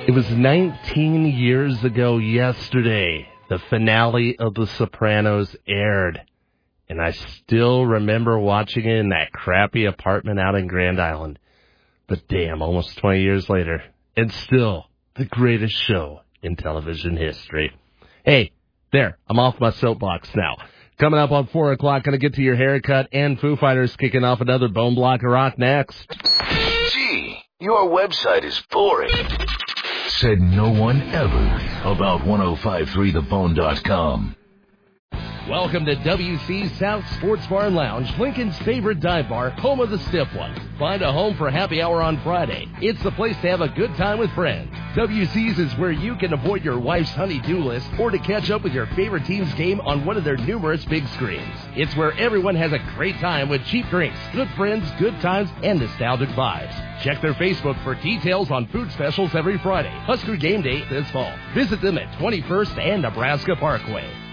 It was 19 years ago yesterday. The finale of The Sopranos aired. And I still remember watching it in that crappy apartment out in Grand Island. But damn, almost 20 years later, and still the greatest show in television history. Hey, there, I'm off my soapbox now. Coming up on 4 o'clock, going to get to your haircut and Foo Fighters kicking off another Bone Blocker Rock next. Gee, your website is boring. Said no one ever about 1053thebone.com. Welcome to WC South Sports Bar and Lounge, Lincoln's favorite dive bar, home of the stiff one. Find a home for happy hour on Friday. It's the place to have a good time with friends. WC's is where you can avoid your wife's honey-do list or to catch up with your favorite team's game on one of their numerous big screens. It's where everyone has a great time with cheap drinks, good friends, good times, and nostalgic vibes. Check their Facebook for details on food specials every Friday. Husker Game Day this fall. Visit them at 21st and Nebraska Parkway.